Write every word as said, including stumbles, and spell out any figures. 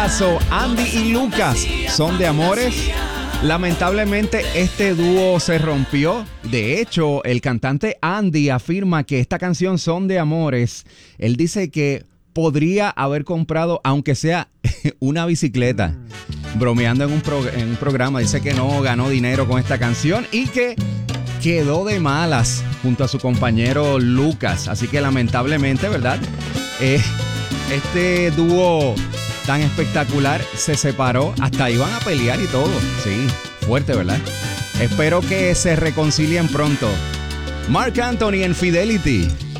So, Andy y Lucas son de amores. Lamentablemente este dúo se rompió. De hecho, el cantante Andy afirma que esta canción Son de Amores. Él dice que podría haber comprado, aunque sea una bicicleta. Bromeando en un, pro- en un programa. Dice que no ganó dinero con esta canción y que quedó de malas junto a su compañero Lucas. Así que lamentablemente, ¿verdad? Eh, este dúo tan espectacular se separó, hasta iban a pelear y todo. Sí, fuerte, ¿verdad? Espero que se reconcilien pronto. Marc Anthony en Fidelity.